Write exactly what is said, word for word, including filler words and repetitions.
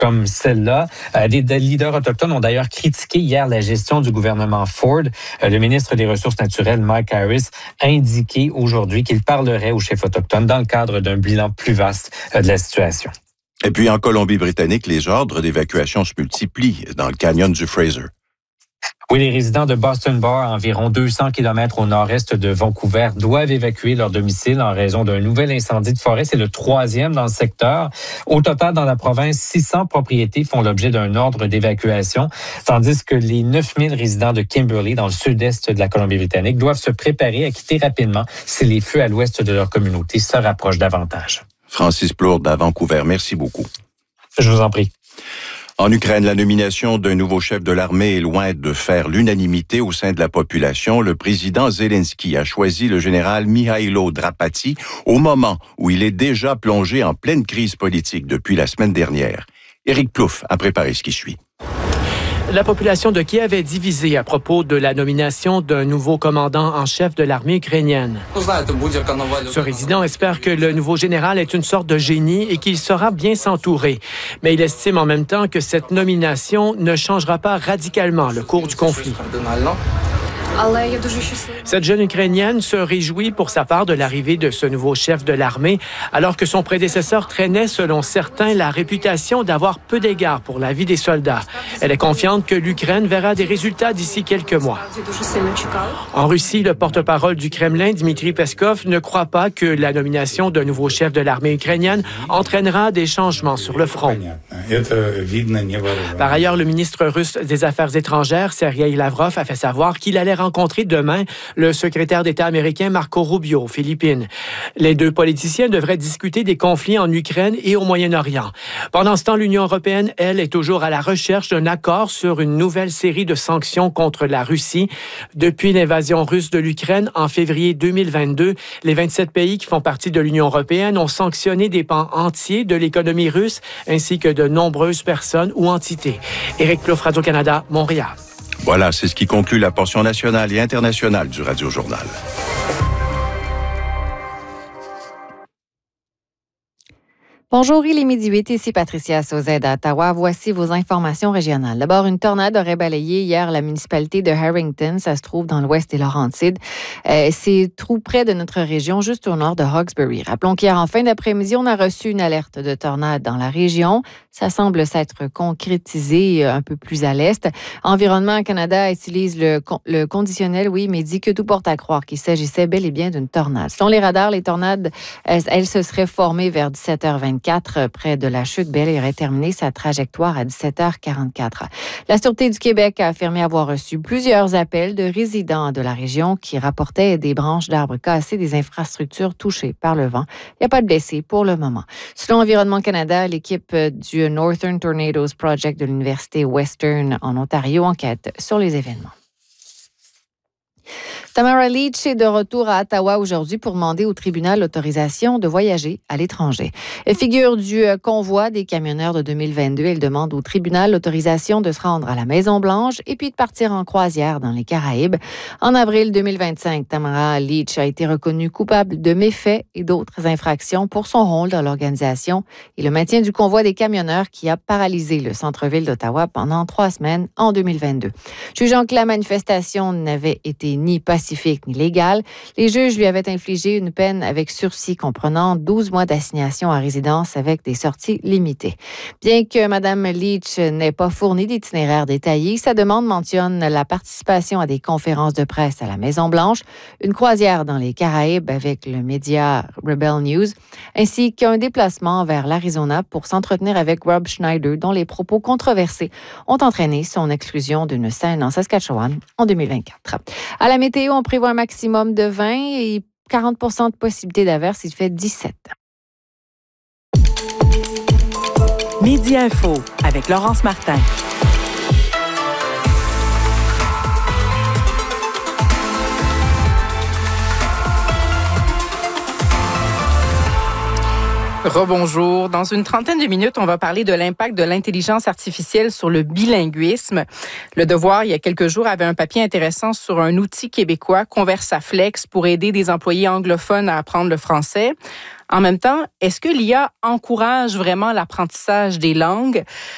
comme celle-là. Euh, des, des leaders autochtones ont d'ailleurs critiqué hier la gestion du gouvernement Ford. Euh, le ministre des Ressources naturelles, Mike Harris, a indiqué aujourd'hui qu'il parlerait aux chefs autochtones dans le cadre d'un bilan plus vaste euh, de la situation. Et puis en Colombie-Britannique, les ordres d'évacuation se multiplient dans le canyon du Fraser. Oui, les résidents de Boston Bar, à environ deux cents kilomètres au nord-est de Vancouver, doivent évacuer leur domicile en raison d'un nouvel incendie de forêt. C'est le troisième dans le secteur. Au total, dans la province, six cents propriétés font l'objet d'un ordre d'évacuation, tandis que les neuf mille résidents de Kimberley, dans le sud-est de la Colombie-Britannique, doivent se préparer à quitter rapidement si les feux à l'ouest de leur communauté se rapprochent davantage. Francis Plourde à Vancouver, merci beaucoup. Je vous en prie. En Ukraine, la nomination d'un nouveau chef de l'armée est loin de faire l'unanimité au sein de la population. Le président Zelensky a choisi le général Mihailo Drapati au moment où il est déjà plongé en pleine crise politique depuis la semaine dernière. Éric Plouffe a préparé ce qui suit. La population de Kiev est divisée à propos de la nomination d'un nouveau commandant en chef de l'armée ukrainienne. Ce résident espère que le nouveau général est une sorte de génie et qu'il saura bien s'entourer. Mais il estime en même temps que cette nomination ne changera pas radicalement le cours du conflit. Cette jeune Ukrainienne se réjouit pour sa part de l'arrivée de ce nouveau chef de l'armée, alors que son prédécesseur traînait, selon certains, la réputation d'avoir peu d'égard pour la vie des soldats. Elle est confiante que l'Ukraine verra des résultats d'ici quelques mois. En Russie, le porte-parole du Kremlin, Dmitri Peskov, ne croit pas que la nomination d'un nouveau chef de l'armée ukrainienne entraînera des changements sur le front. Par ailleurs, le ministre russe des Affaires étrangères, Sergei Lavrov, a fait savoir qu'il allait rencontrer demain le secrétaire d'État américain Marco Rubio aux Philippines. Les deux politiciens devraient discuter des conflits en Ukraine et au Moyen-Orient. Pendant ce temps, l'Union européenne, elle, est toujours à la recherche d'un accord sur une nouvelle série de sanctions contre la Russie. Depuis l'invasion russe de l'Ukraine en février deux mille vingt-deux, les vingt-sept pays qui font partie de l'Union européenne ont sanctionné des pans entiers de l'économie russe ainsi que de nombreuses personnes ou entités. Éric Plouffe, Radio-Canada, Montréal. Voilà, c'est ce qui conclut la portion nationale et internationale du Radio-Journal. Bonjour, il est midi huit, ici Patricia Sauzet à Ottawa. Voici vos informations régionales. D'abord, une tornade aurait balayé hier la municipalité de Harrington. Ça se trouve dans l'ouest des Laurentides. Euh, c'est tout près de notre région, juste au nord de Hawkesbury. Rappelons qu'hier, en fin d'après-midi, on a reçu une alerte de tornade dans la région. Ça semble s'être concrétisé un peu plus à l'est. Environnement Canada utilise le, le conditionnel, oui, mais dit que tout porte à croire qu'il s'agissait bel et bien d'une tornade. Selon les radars, les tornades, elles, elles se seraient formées vers dix-sept heures vingt-quatre près de la chute Belle et aurait terminé sa trajectoire à dix-sept heures quarante-quatre. La Sûreté du Québec a affirmé avoir reçu plusieurs appels de résidents de la région qui rapportaient des branches d'arbres cassées, des infrastructures touchées par le vent. Il n'y a pas de blessés pour le moment. Selon Environnement Canada, l'équipe du Northern Tornadoes Project de l'Université Western en Ontario enquête sur les événements. Tamara Lich est de retour à Ottawa aujourd'hui pour demander au tribunal l'autorisation de voyager à l'étranger. Figure du convoi des camionneurs de deux mille vingt-deux, elle demande au tribunal l'autorisation de se rendre à la Maison-Blanche et puis de partir en croisière dans les Caraïbes. En avril deux mille vingt-cinq, Tamara Lich a été reconnue coupable de méfaits et d'autres infractions pour son rôle dans l'organisation et le maintien du convoi des camionneurs qui a paralysé le centre-ville d'Ottawa pendant trois semaines en deux mille vingt-deux. Jugeant que la manifestation n'avait été ni pacifique ni légale, les juges lui avaient infligé une peine avec sursis comprenant douze mois d'assignation à résidence avec des sorties limitées. Bien que Mme Lich n'ait pas fourni d'itinéraire détaillé, sa demande mentionne la participation à des conférences de presse à la Maison-Blanche, une croisière dans les Caraïbes avec le média Rebel News, ainsi qu'un déplacement vers l'Arizona pour s'entretenir avec Rob Schneider, dont les propos controversés ont entraîné son exclusion d'une scène en Saskatchewan en deux mille vingt-quatre. À la météo, on prévoit un maximum de vingt et quarante pour cent de possibilité d'averse. Il fait dix-sept. Midi Info avec Laurence Martin. Rebonjour. Dans une trentaine de minutes, on va parler de l'impact de l'intelligence artificielle sur le bilinguisme. Le Devoir, il y a quelques jours, avait un papier intéressant sur un outil québécois, Conversaflex, pour aider des employés anglophones à apprendre le français. En même temps, est-ce que l'I A encourage vraiment l'apprentissage des langues?